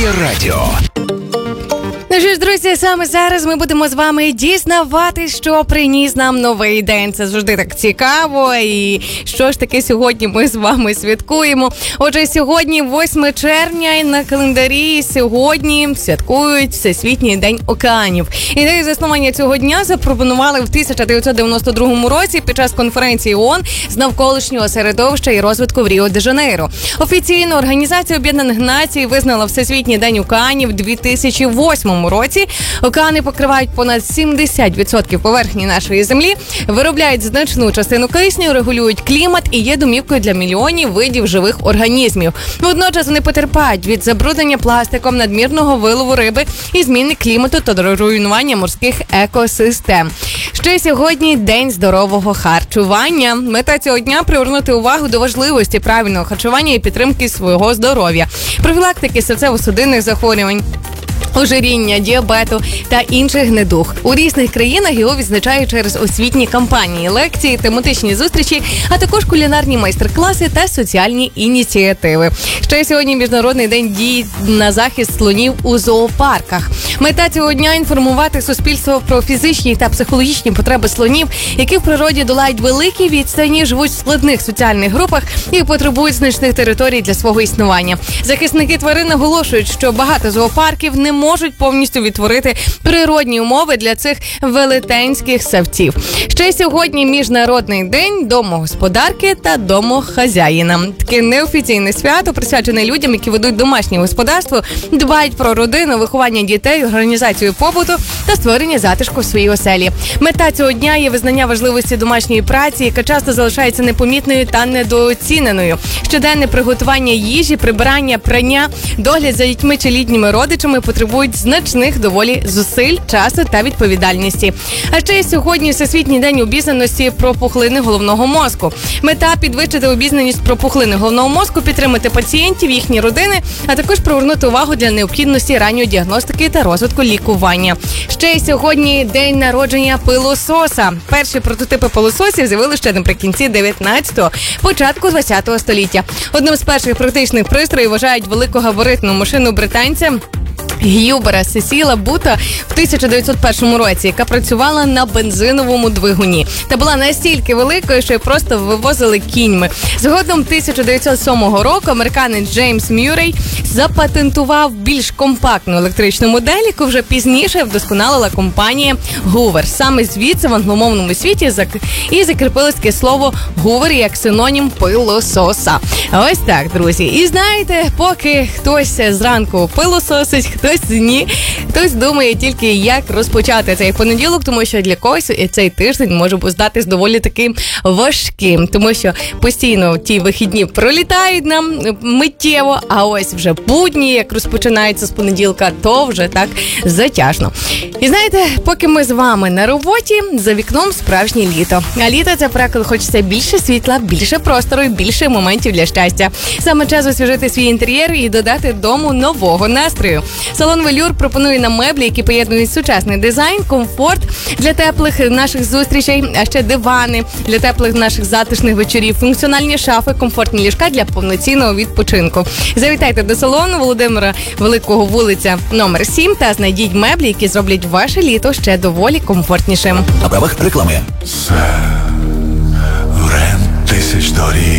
Радіо. Ну що ж, друзі, саме зараз ми будемо з вами дізнавати, що приніс нам новий день. Це завжди так цікаво. І що ж таки сьогодні ми з вами святкуємо. Отже, сьогодні 8 червня і на календарі сьогодні святкують Всесвітній день океанів. Ідею заснування цього дня запропонували в 1992 році під час конференції ООН з навколишнього середовища і розвитку в Ріо-де-Жанейро. Офіційно Організація Об'єднаних Націй визнала Всесвітній день океанів у 2008 році. Океани покривають понад 70% поверхні нашої землі, виробляють значну частину кисню, регулюють клімат і є домівкою для мільйонів видів живих організмів. Водночас вони потерпають від забруднення пластиком, надмірного вилову риби і зміни клімату та руйнування морських екосистем. Ще сьогодні День здорового харчування. Мета цього дня – привернути увагу до важливості правильного харчування і підтримки свого здоров'я, профілактики серцево-судинних захворювань, ожиріння, діабету та інших недуг. У різних країнах його відзначають через освітні кампанії, лекції, тематичні зустрічі, а також кулінарні майстер-класи та соціальні ініціативи. Ще сьогодні Міжнародний день дій на захист слонів у зоопарках. Мета цього дня – інформувати суспільство про фізичні та психологічні потреби слонів, які в природі долають великі відстані, живуть в складних соціальних групах і потребують значних територій для свого існування. Захисники тварин наголошують, що багато зоопарків не можуть повністю відтворити природні умови для цих велетенських савців. Ще сьогодні Міжнародний день домогосподарки та домохазяїна. Таке неофіційне свято присвячене людям, які ведуть домашнє господарство, дбають про родину, виховання дітей, організацію побуту та створення затишку в своїй оселі. Мета цього дня є визнання важливості домашньої праці, яка часто залишається непомітною та недооціненою. Щоденне приготування їжі, прибирання, прання, догляд за дітьми чи літніми родичами потребують значних доволі зусиль, часу та відповідальності. А ще сьогодні Всесвітній день обізнаності про пухлини головного мозку. Мета – підвищити обізнаність про пухлини головного мозку, підтримати пацієнтів, їхні родини, а також привернути увагу для необхідності ранньої діагностики та розвитку лікування. Ще сьогодні день народження пилососа. Перші прототипи пилососів з'явилися ще наприкінці 19-го, початку 20-го століття. Одним з перших практичних пристроїв вважають великогабаритну машину британця Гюбера Сесіла Бута в 1901 році, яка працювала на бензиновому двигуні. Та була настільки великою, що її просто вивозили кіньми. Згодом 1907 року американець Джеймс Мюррей запатентував більш компактну електричну модель, яку вже пізніше вдосконалила компанія Hoover. Саме звідси в англомовному світі і закріпилось таке слово Hoover як синонім пилососа. Ось так, друзі. І знаєте, поки хтось зранку пилососить, хтось ні. Хтось думає тільки, як розпочати цей понеділок, тому що для когось цей тиждень може здатись доволі таким важким, тому що постійно ті вихідні пролітають нам миттєво, а ось вже будні, як розпочинаються з понеділка, то вже так затяжно. І знаєте, поки ми з вами на роботі, за вікном справжнє літо. А літо – це пора, коли хочеться більше світла, більше простору і більше моментів для щастя. Саме час освіжити свій інтер'єр і додати дому нового настрою. Салон Велюр пропонує нам меблі, які поєднують сучасний дизайн, комфорт для теплих наших зустрічей, а ще дивани для теплих наших затишних вечорів, функціональні шафи, комфортні ліжка для повноцінного відпочинку. Завітайте до салону Володимира Великого, вулиця номер 7 та знайдіть меблі, які зроблять ваше літо ще доволі комфортнішим. На правах реклами. Це Рен 1000 доріг.